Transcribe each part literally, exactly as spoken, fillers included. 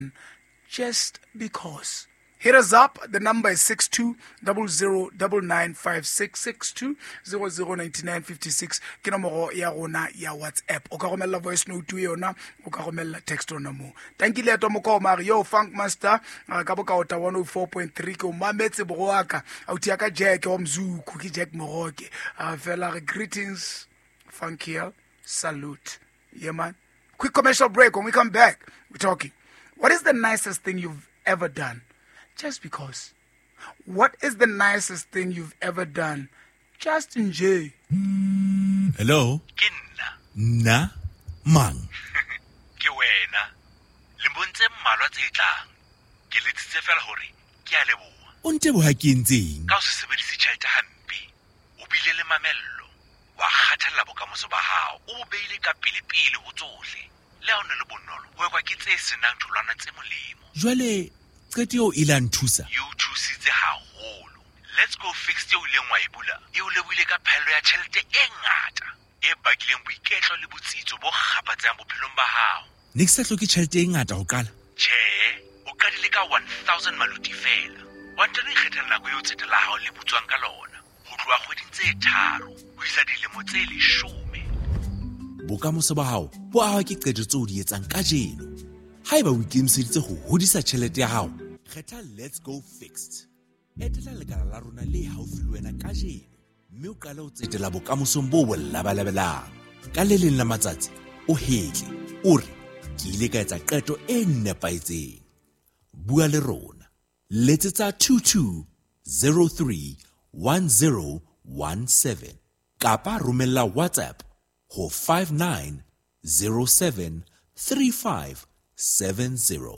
just because. Hit us up. The number is six two zero zero nine nine five six six two zero zero nine nine five six. Ke nomoro ya rona ya WhatsApp. O ka romella voice note to yona, o ka romella text ona mo. Thank you leto moko mari yo Funk Master ka boka ota one oh four point three ke o mametse boaka. Auti aka Jack o mzuku ke Jack Moroke. Uh, fella greetings. Funk here. Salute. Yeah man. Quick commercial break. When we come back, we're talking. What is the nicest thing you've ever done? Just because. What is the nicest thing you've ever done? Just enjoy. Hello? Kinna. Na? Mang? Ke wena. Le mbontse mmalwa tse tlang. Ke letsitse fela hore ke a leboha. O nteboha ke ntseng? Ka o se sebedise tjhelete hampe. O bile le mamello. Wa kgathalla bokamoso ba hao. O beile ka pele-pele ho tsohle. Le ha o ne le bonolo. Ho ekwa ke tse senang tholwana tse molemo. Jwale qeto eo ile a nthusa. You thusitse haholo. Let's Go Fix tse o ileng wa e bula. E o lebohile ka phaello ya tjhelete e ngata. E bakileng boiketlo le botsitso bo kgapatsang bophelong ba hao. Ne ke sa hloke tjhelete e ngata ho qala. Tjhe, o qadile ka one thousand maluti fela. Wa ntse ikgethela nako eo tsetela hao le butswang ka lona. Ho tloha kgweding tse tharo ho isa dilemo tse leshome. Bokamoso ba hao bo ahwa ke qeto tseo di etsang kajeno. Haeba o ikemiseditse ho hodisa tjhelete ya hao, kgetha Let's Go Fixed. Etela lekala la rona le haufi le wena kajeno, mme o qale ho tsetela bokamosong bo bolabalabelang. Ka le leng la matsatsi, o hetle, o re, ke ile ka etsa qeto e nepahetseng. Bua le rona. Letsetsa two two zero three one zero one seven. Kapa romella WhatsApp ho five nine zero seven three five seven zero.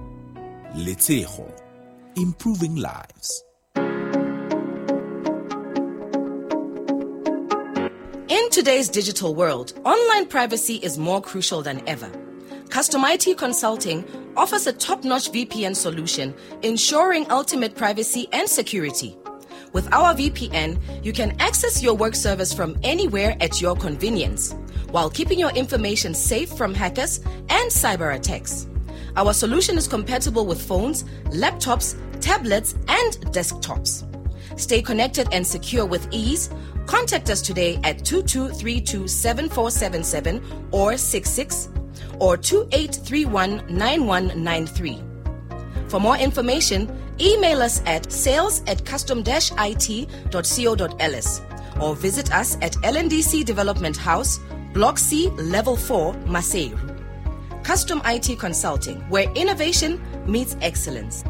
Letego, improving lives. In today's digital world, online privacy is more crucial than ever. Custom I T Consulting offers a top-notch V P N solution, ensuring ultimate privacy and security. With our V P N, you can access your work service from anywhere at your convenience, while keeping your information safe from hackers and cyber attacks. Our solution is compatible with phones, laptops, tablets, and desktops. Stay connected and secure with ease. Contact us today at two two three two seven four seven seven or six six or two eight three one nine one nine three. For more information, email us at sales at custom dash it dot co dot l s or visit us at L N D C Development House, Block C, Level four, Maseru. Custom I T Consulting, where innovation meets excellence.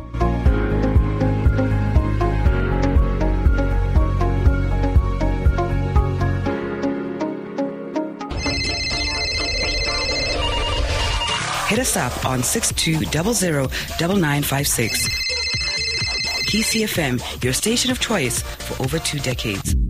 Hit us up on six two zero zero nine nine five six. K C F M, your station of choice for over two decades.